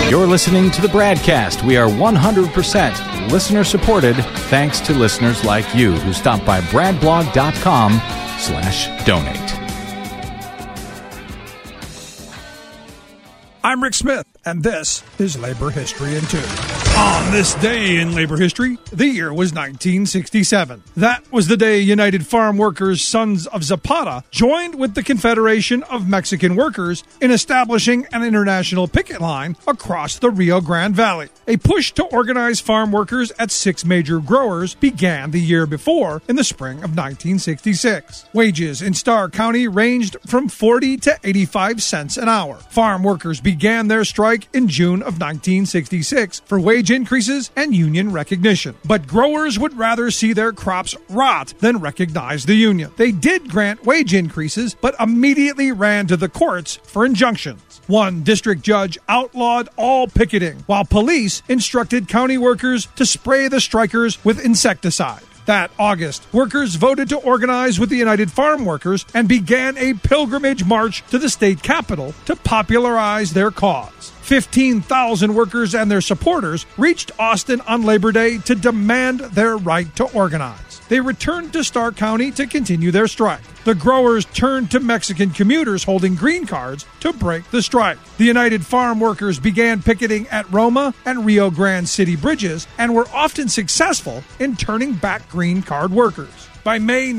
You're listening to the Bradcast. We are 100% listener supported thanks to listeners like you who stop by bradblog.com/donate. I'm Rick Smith, and this is Labor History in 2. On this day in labor history, the year was 1967. That was the day United Farm Workers Sons of Zapata joined with the Confederation of Mexican Workers in establishing an international picket line across the Rio Grande Valley. A push to organize farm workers at 6 major growers began the year before, in the spring of 1966. Wages in Starr County ranged from 40 to 85 cents an hour. Farm workers began their strike in June of 1966 for wage increases and union recognition. But growers would rather see their crops rot than recognize the union. They did grant wage increases, but immediately ran to the courts for injunctions. One district judge outlawed all picketing, while police instructed county workers to spray the strikers with insecticide. That August, workers voted to organize with the United Farm Workers and began a pilgrimage march to the state capitol to popularize their cause. 15,000 workers and their supporters reached Austin on Labor Day to demand their right to organize. They returned to Starr County to continue their strike. The growers turned to Mexican commuters holding green cards to break the strike. The United Farm Workers began picketing at Roma and Rio Grande City bridges and were often successful in turning back green card workers. By May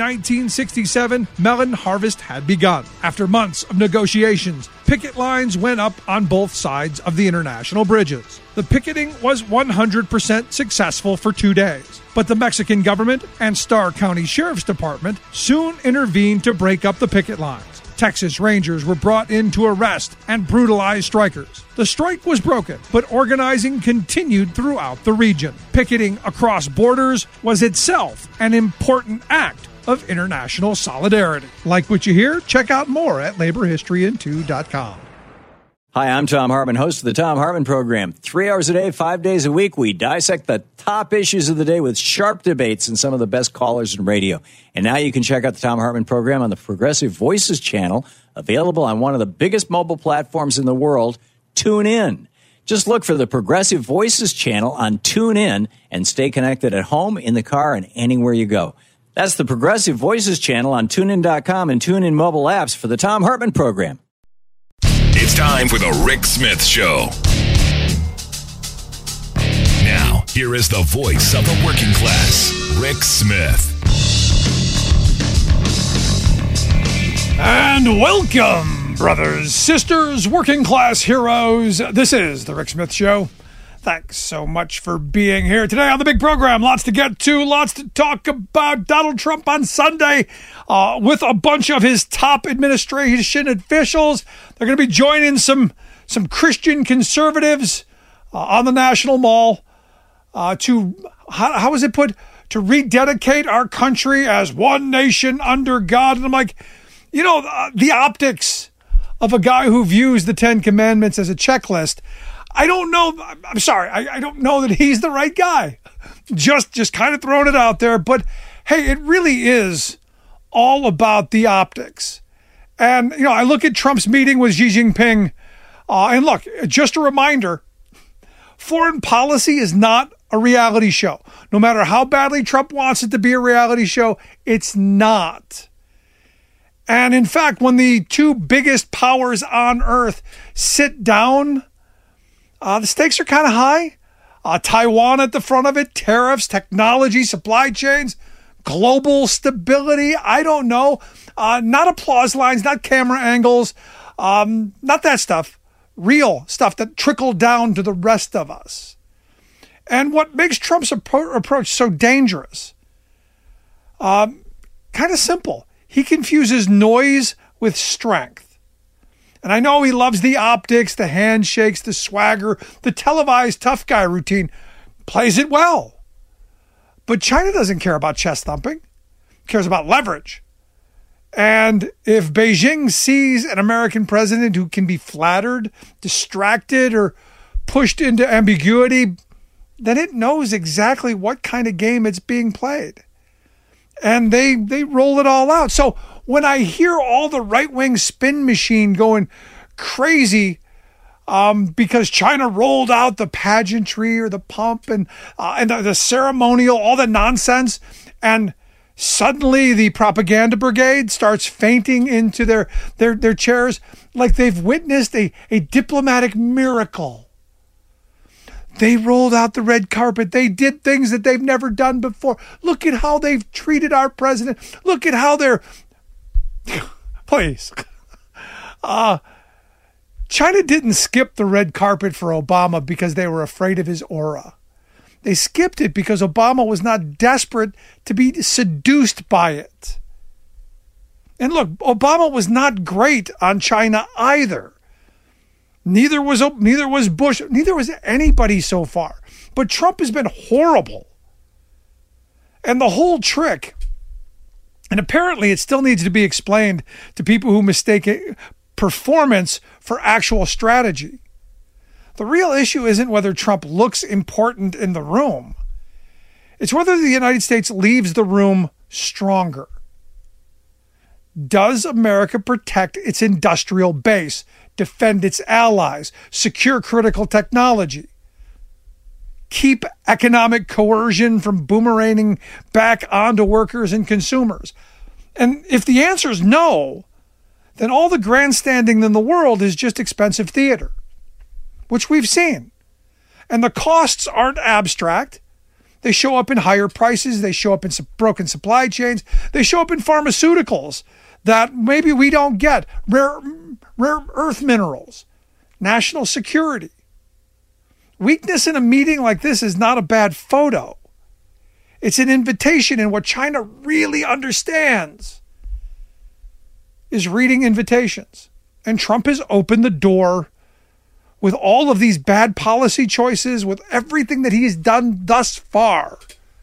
1967, melon harvest had begun. After months of negotiations, picket lines went up on both sides of the international bridges. The picketing was 100% successful for 2 days, but the Mexican government and Starr County Sheriff's Department soon intervened to break up the picket lines. Texas Rangers were brought in to arrest and brutalize strikers. The strike was broken, but organizing continued throughout the region. Picketing across borders was itself an important act of international solidarity. Like what you hear? Check out more at laborhistoryin2.com. Hi, I'm Tom Hartman, host of the Tom Hartman Program. 3 hours a day, 5 days a week, we dissect the top issues of the day with sharp debates and some of the best callers in radio. And now you can check out the Tom Hartman Program on the Progressive Voices channel, available on one of the biggest mobile platforms in the world, TuneIn. Just look for the Progressive Voices channel on TuneIn and stay connected at home, in the car, and anywhere you go. That's the Progressive Voices channel on TuneIn.com and TuneIn mobile apps for the Tom Hartman Program. It's time for the Rick Smith Show. Now, here is the voice of the working class, Rick Smith. And welcome, brothers, sisters, working class heroes. This is the Rick Smith Show. Thanks so much for being here today on the big program. Lots to get to, lots to talk about. Donald Trump on Sunday with a bunch of his top administration officials. They're going to be joining some Christian conservatives on the National Mall to, how was it put? To rededicate our country as one nation under God. And I'm like, you know, the optics of a guy who views the Ten Commandments as a checklist, I don't know. I'm sorry. I don't know that he's the right guy. Just kind of throwing it out there. But hey, it really is all about the optics. And, you know, I look at Trump's meeting with Xi Jinping. And look, just a reminder, foreign policy is not a reality show. No matter how badly Trump wants it to be a reality show, it's not. And in fact, when the two biggest powers on earth sit down, the stakes are kind of high. Taiwan at the front of it, tariffs, technology, supply chains, global stability. I don't know. Not applause lines, not camera angles, not that stuff. Real stuff that trickled down to the rest of us. And what makes Trump's approach so dangerous? Kind of simple. He confuses noise with strength. And I know he loves the optics, the handshakes, the swagger, the televised tough guy routine. Plays it well. But China doesn't care about chest thumping. Cares about leverage. And if Beijing sees an American president who can be flattered, distracted, or pushed into ambiguity, then it knows exactly what kind of game it's being played. And they roll it all out. So when I hear all the right-wing spin machine going crazy because China rolled out the pageantry or the pomp and the ceremonial, all the nonsense, and suddenly the propaganda brigade starts fainting into their chairs like they've witnessed a diplomatic miracle. They rolled out the red carpet. They did things that they've never done before. Look at how they've treated our president. Look at how they're... Please. China didn't skip the red carpet for Obama because they were afraid of his aura. They skipped it because Obama was not desperate to be seduced by it. And look, Obama was not great on China either. Neither was Bush. Neither was anybody so far. But Trump has been horrible. And the whole trick, and apparently it still needs to be explained to people who mistake performance for actual strategy. The real issue isn't whether Trump looks important in the room. It's whether the United States leaves the room stronger. Does America protect its industrial base, defend its allies, secure critical technology, keep economic coercion from boomeranging back onto workers and consumers? And if the answer is no, then all the grandstanding in the world is just expensive theater, which we've seen. And the costs aren't abstract. They show up in higher prices. They show up in broken supply chains. They show up in pharmaceuticals that maybe we don't get. Rare earth minerals, national security. Weakness in a meeting like this is not a bad photo. It's an invitation, and what China really understands is reading invitations. And Trump has opened the door with all of these bad policy choices, with everything that he's done thus far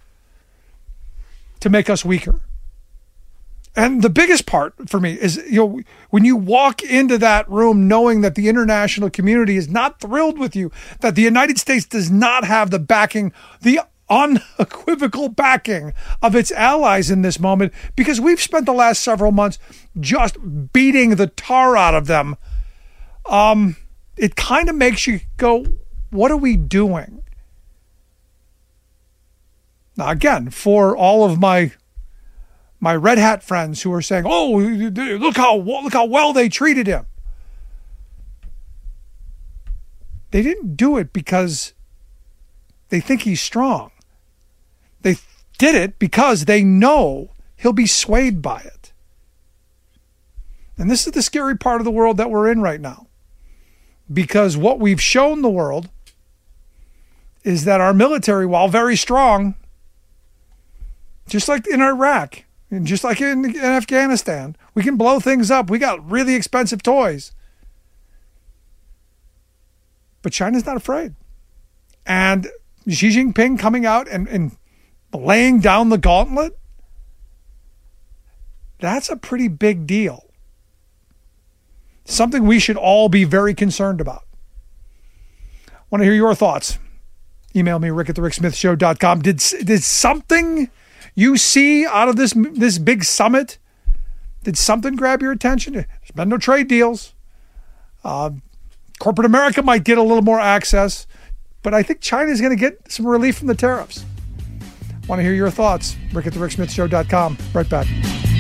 to make us weaker. And the biggest part for me is, when you walk into that room knowing that the international community is not thrilled with you, that the United States does not have the backing, the unequivocal backing of its allies in this moment, because we've spent the last several months just beating the tar out of them. It kind of makes you go, what are we doing? Now, again, for all of my red hat friends who are saying, "Oh, look how well they treated him," they didn't do it because they think he's strong. They did it because they know he'll be swayed by it. And this is the scary part of the world that we're in right now. Because what we've shown the world is that our military, while very strong, just like in Iraq, and just like in Afghanistan, we can blow things up. We got really expensive toys. But China's not afraid. And Xi Jinping coming out and laying down the gauntlet, that's a pretty big deal. Something we should all be very concerned about. Want to hear your thoughts? Email me, rick@thericksmithshow.com. Did something you see out of this big summit, did something grab your attention? There's been no trade deals. Corporate America might get a little more access, but I think China's going to get some relief from the tariffs. Want to hear your thoughts? rick@thericksmithshow.com. Right back.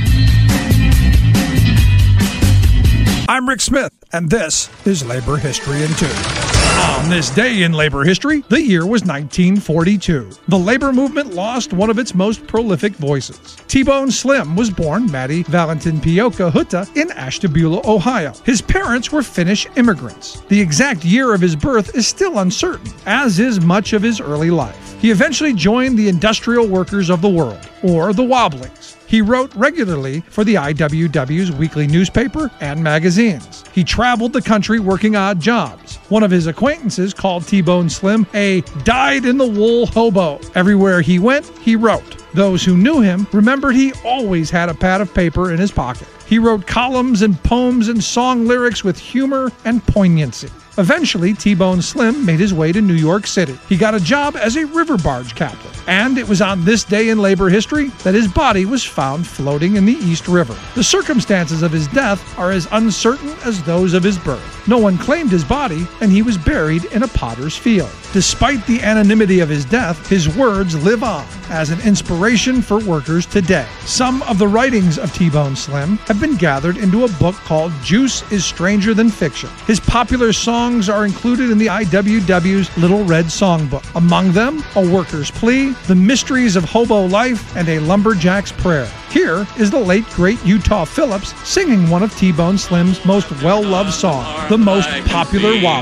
I'm Rick Smith, and this is Labor History in 2. On this day in labor history, the year was 1942. The labor movement lost one of its most prolific voices. T-Bone Slim was born Matty Valentin Pioka Hutta in Ashtabula, Ohio. His parents were Finnish immigrants. The exact year of his birth is still uncertain, as is much of his early life. He eventually joined the Industrial Workers of the World, or the Wobblings. He wrote regularly for the IWW's weekly newspaper and magazines. He traveled the country working odd jobs. One of his acquaintances called T-Bone Slim a dyed-in-the-wool hobo. Everywhere he went, he wrote. Those who knew him remembered he always had a pad of paper in his pocket. He wrote columns and poems and song lyrics with humor and poignancy. Eventually, T-Bone Slim made his way to New York City. He got a job as a river barge captain. And it was on this day in labor history that his body was found floating in the East River. The circumstances of his death are as uncertain as those of his birth. No one claimed his body, and he was buried in a potter's field. Despite the anonymity of his death, his words live on as an inspiration for workers today. Some of the writings of T-Bone Slim have been gathered into a book called Juice is Stranger Than Fiction. His popular songs are included in the IWW's Little Red Songbook. Among them, A Worker's Plea, The Mysteries of Hobo Life, and A Lumberjack's Prayer. Here is the late, great Utah Phillips singing one of T-Bone Slim's most well-loved songs, the most popular Wop.